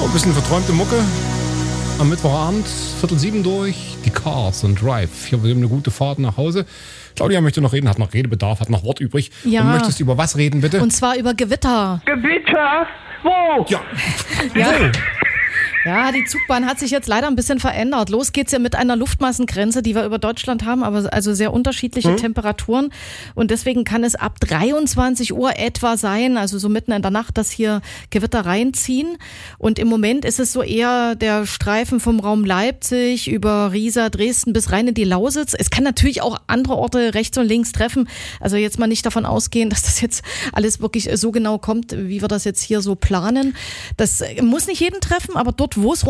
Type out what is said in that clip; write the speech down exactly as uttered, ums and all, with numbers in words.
ein bisschen verträumte Mucke. Am Mittwochabend, Viertel sieben durch, die Cars and Drive. Hier wird eine gute Fahrt nach Hause. Claudia möchte noch reden, hat noch Redebedarf, hat noch Wort übrig. Ja. Und möchtest über was reden, bitte? Und zwar über Gewitter. Gewitter? Wo? Ja. Ja. Ja, die Zugbahn hat sich jetzt leider ein bisschen verändert. Los geht's ja mit einer Luftmassengrenze, die wir über Deutschland haben, aber also sehr unterschiedliche mhm. Temperaturen. Und deswegen kann es ab dreiundzwanzig Uhr etwa sein, also so mitten in der Nacht, dass hier Gewitter reinziehen. Und im Moment ist es so eher der Streifen vom Raum Leipzig über Riesa, Dresden bis rein in die Lausitz. Es kann natürlich auch andere Orte rechts und links treffen. Also jetzt mal nicht davon ausgehen, dass das jetzt alles wirklich so genau kommt, wie wir das jetzt hier so planen. Das muss nicht jeden treffen, aber dort, wo es